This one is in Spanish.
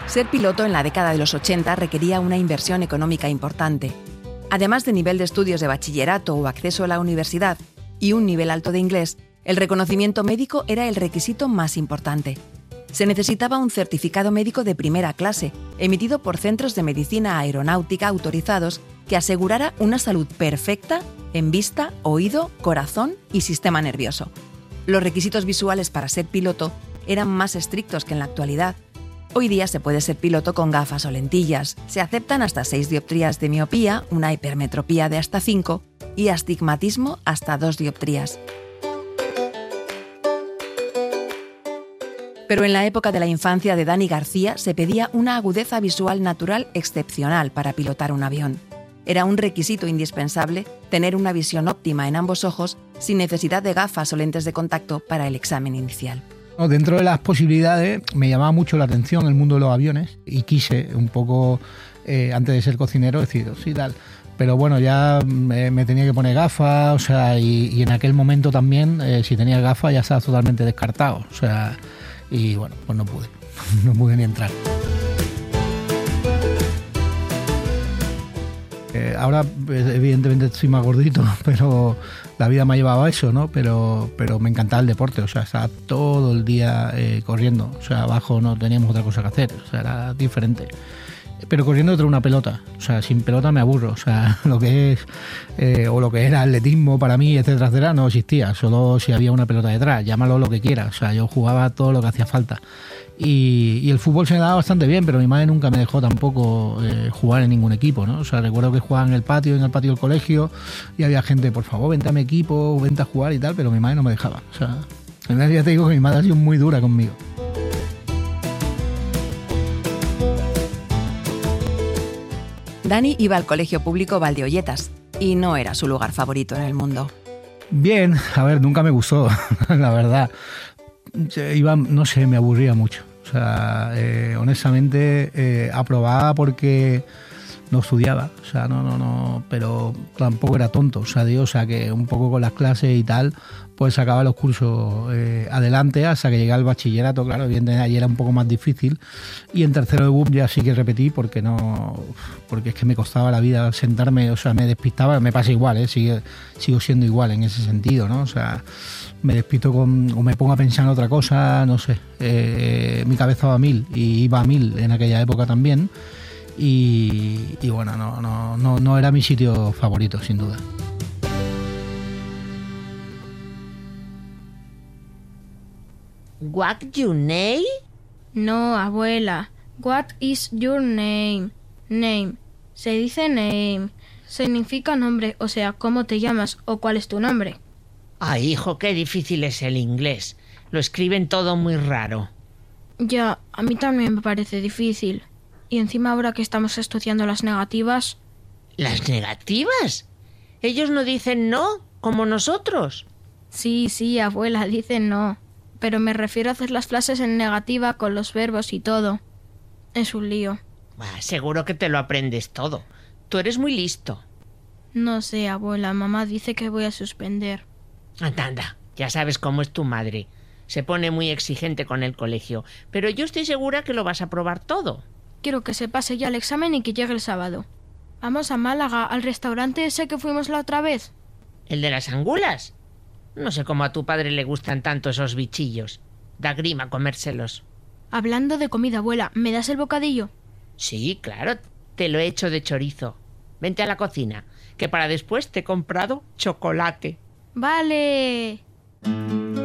Ser piloto en la década de los 80 requería una inversión económica importante. Además de nivel de estudios de bachillerato o acceso a la universidad y un nivel alto de inglés, el reconocimiento médico era el requisito más importante. Se necesitaba un certificado médico de primera clase, emitido por centros de medicina aeronáutica autorizados, que asegurara una salud perfecta en vista, oído, corazón y sistema nervioso. Los requisitos visuales para ser piloto eran más estrictos que en la actualidad. Hoy día se puede ser piloto con gafas o lentillas. Se aceptan hasta 6 dioptrías de miopía, una hipermetropía de hasta 5 y astigmatismo hasta 2 dioptrías. Pero en la época de la infancia de Dani García se pedía una agudeza visual natural excepcional para pilotar un avión. Era un requisito indispensable tener una visión óptima en ambos ojos sin necesidad de gafas o lentes de contacto para el examen inicial. Dentro de las posibilidades me llamaba mucho la atención el mundo de los aviones y quise un poco, antes de ser cocinero, decir, sí, tal. Pero bueno, ya me tenía que poner gafas, o sea, y en aquel momento también, si tenía gafas ya estaba totalmente descartado, o sea, y bueno, pues no pude ni entrar. Ahora evidentemente estoy más gordito, pero la vida me ha llevado a eso, ¿no? Pero me encantaba el deporte, o sea, estaba todo el día corriendo, o sea, abajo no teníamos otra cosa que hacer, o sea, era diferente. Pero corriendo detrás de una pelota, o sea, sin pelota me aburro, o sea, lo que es, o lo que era atletismo para mí, etcétera, etcétera, no existía, solo si había una pelota detrás, llámalo lo que quieras, o sea, yo jugaba todo lo que hacía falta. Y el fútbol se me daba bastante bien, pero mi madre nunca me dejó tampoco jugar en ningún equipo, ¿no? O sea, recuerdo que jugaba en el patio del colegio, y había gente, por favor, vente a mi equipo, vente a jugar y tal, pero mi madre no me dejaba. O sea, en realidad te digo que mi madre ha sido muy dura conmigo. Dani iba al colegio público Valdeolletas y no era su lugar favorito en el mundo. Bien, a ver, nunca me gustó, la verdad. No sé, me aburría mucho. O sea, honestamente, aprobaba porque no estudiaba. O sea, no, pero tampoco era tonto. O sea, que un poco con las clases y tal, pues sacaba los cursos adelante hasta que llegué al bachillerato. Claro, evidentemente allí era un poco más difícil. Y en tercero de BUP ya sí que repetí porque es que me costaba la vida sentarme, o sea, me despistaba. Me pasa igual, sigo siendo igual en ese sentido, ¿no? O sea, me despisto o me pongo a pensar en otra cosa, no sé. Mi cabeza va a 1000 y iba a 1000 en aquella época también. Y bueno, no era mi sitio favorito, sin duda. What your name? No, abuela. What is your name? Name. Se dice name. Significa nombre, o sea, cómo te llamas o cuál es tu nombre. Ay, hijo, qué difícil es el inglés. Lo escriben todo muy raro. Ya, a mí también me parece difícil. Y encima ahora que estamos estudiando las negativas... ¿Las negativas? ¿Ellos no dicen no, como nosotros? Sí, abuela, dicen no. Pero me refiero a hacer las frases en negativa con los verbos y todo. Es un lío. Seguro que te lo aprendes todo. Tú eres muy listo. No sé, abuela, mamá dice que voy a suspender. Anda, ya sabes cómo es tu madre. Se pone muy exigente con el colegio, pero yo estoy segura que lo vas a probar todo. Quiero que se pase ya el examen y que llegue el sábado. Vamos a Málaga, al restaurante ese que fuimos la otra vez. ¿El de las angulas? No sé cómo a tu padre le gustan tanto esos bichillos. Da grima comérselos. Hablando de comida, abuela, ¿me das el bocadillo? Sí, claro, te lo he hecho de chorizo. Vente a la cocina, que para después te he comprado chocolate. Vale.